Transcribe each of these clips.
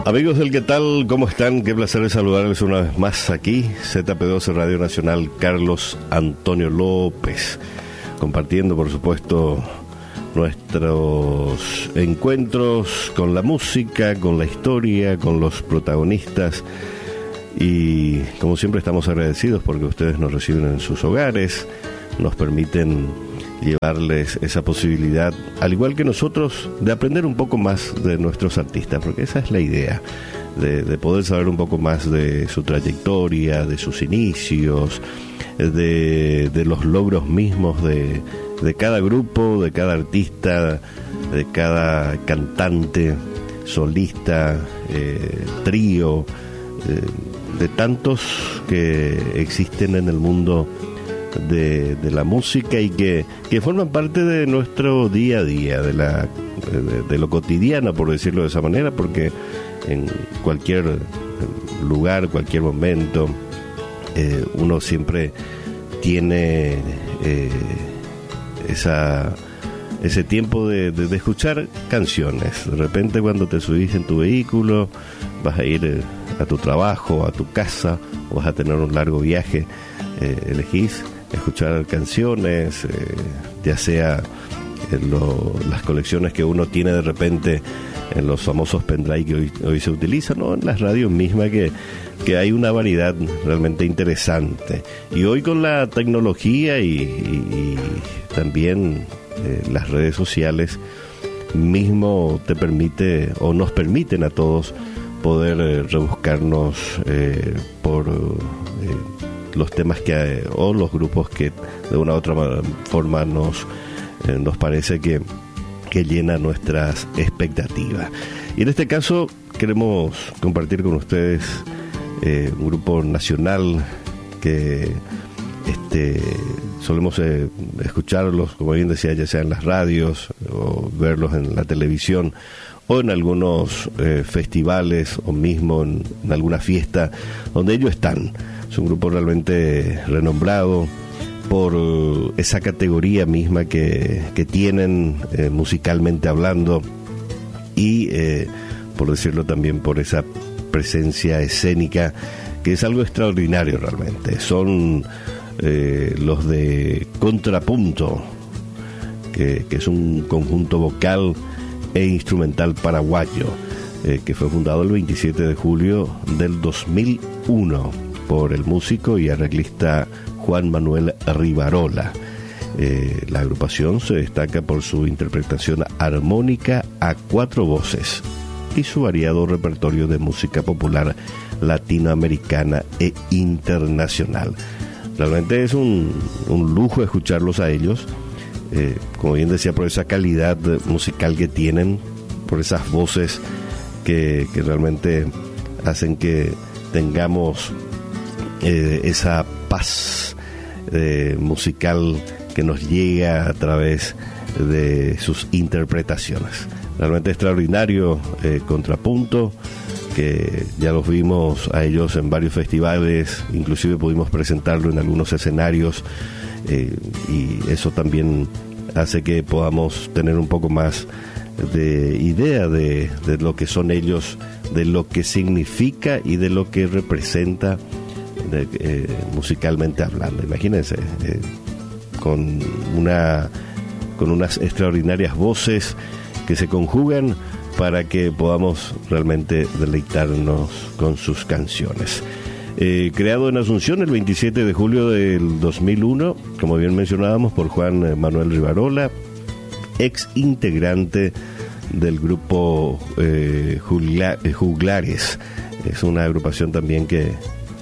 Amigos del ¿qué tal? ¿Cómo están? Qué placer de saludarles una vez más aquí, ZP12 Radio Nacional, Carlos Antonio López, compartiendo por supuesto nuestros encuentros con la música, con la historia, con los protagonistas, y como siempre estamos agradecidos porque ustedes nos reciben en sus hogares, nos permiten llevarles esa posibilidad, al igual que nosotros, de aprender un poco más de nuestros artistas, porque esa es la idea, de poder saber un poco más de su trayectoria, de sus inicios, de los logros mismos de cada grupo, de cada artista, de cada cantante, solista, trío, de tantos que existen en el mundo de la música y que forman parte de nuestro día a día, de lo cotidiano, por decirlo de esa manera, porque en cualquier lugar, cualquier momento, uno siempre tiene ese tiempo de escuchar canciones. De repente, cuando te subís en tu vehículo, vas a ir a tu trabajo, a tu casa, o vas a tener un largo viaje, elegís escuchar canciones, ya sea las colecciones que uno tiene de repente en los famosos pendrive que hoy se utilizan, o en las radios mismas, que hay una variedad realmente interesante. Y hoy con la tecnología y también las redes sociales mismo te permite, o nos permiten a todos, poder rebuscarnos por los temas o los grupos que de una u otra forma nos parece que llenan nuestras expectativas. Y en este caso queremos compartir con ustedes un grupo nacional que solemos escucharlos, como bien decía, ya sea en las radios o verlos en la televisión o en algunos festivales o mismo en alguna fiesta donde ellos están. Es un grupo realmente renombrado por esa categoría misma que tienen musicalmente hablando, y por decirlo también por esa presencia escénica que es algo extraordinario realmente. Son los de Contrapunto, que es un conjunto vocal e instrumental paraguayo que fue fundado el 27 de julio del 2001 por el músico y arreglista Juan Manuel Rivarola. La agrupación se destaca por su interpretación armónica a 4 voces y su variado repertorio de música popular latinoamericana e internacional. Realmente es un lujo escucharlos a ellos, como bien decía, por esa calidad musical que tienen, por esas voces que realmente hacen que tengamos esa paz musical que nos llega a través de sus interpretaciones. Realmente extraordinario. Contrapunto, que ya los vimos a ellos en varios festivales, inclusive pudimos presentarlo en algunos escenarios, y eso también hace que podamos tener un poco más de idea de lo que son ellos, de lo que significa y de lo que representa musicalmente hablando. Imagínense, con unas extraordinarias voces que se conjugan para que podamos realmente deleitarnos con sus canciones. Creado en Asunción el 27 de julio del 2001, como bien mencionábamos, por Juan Manuel Rivarola, ex integrante del grupo Juglares. Es una agrupación también que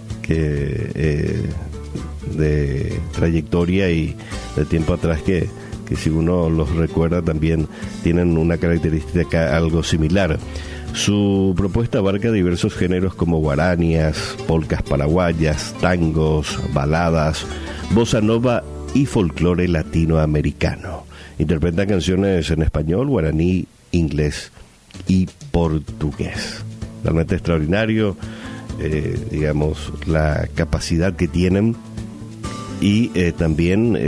de trayectoria y de tiempo atrás que si uno los recuerda también tienen una característica algo similar. Su propuesta abarca diversos géneros como guaranías, polcas paraguayas, tangos, baladas, bossa nova y folclore latinoamericano. Interpretan canciones en español, guaraní, inglés y portugués. Realmente extraordinario, digamos, la capacidad que tienen y también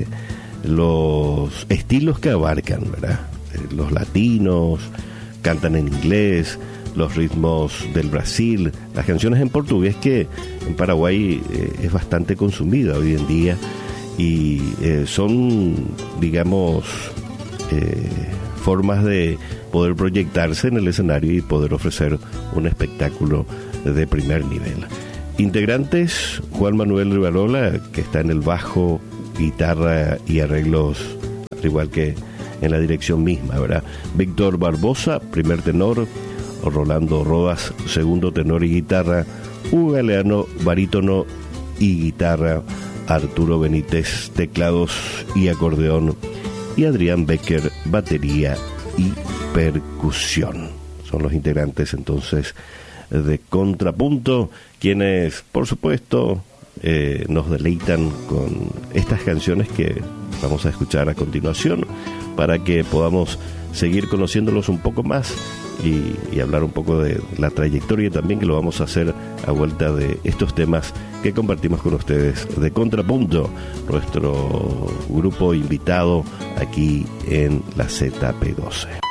los estilos que abarcan, ¿verdad? Los latinos cantan en inglés, los ritmos del Brasil, las canciones en portugués que en Paraguay es bastante consumida hoy en día y son, digamos, formas de poder proyectarse en el escenario y poder ofrecer un espectáculo de primer nivel. Integrantes: Juan Manuel Rivarola, que está en el bajo, guitarra y arreglos, al igual que en la dirección misma, ¿verdad? Víctor Barbosa, primer tenor; Rolando Rodas, segundo tenor y guitarra; Hugo Galeano, barítono y guitarra; Arturo Benítez, teclados y acordeón; y Adrián Becker, batería y percusión. Son los integrantes entonces de Contrapunto, quienes por supuesto nos deleitan con estas canciones que vamos a escuchar a continuación, para que podamos seguir conociéndolos un poco más y hablar un poco de la trayectoria también, que lo vamos a hacer a vuelta de estos temas que compartimos con ustedes de Contrapunto, nuestro grupo invitado aquí en la ZP12.